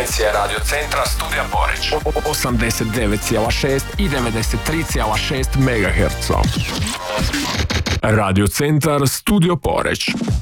frekvencije Radio Centra Studija Poreć. 89,6 i 93,6 MHz. Radio Centar Studio Poreć.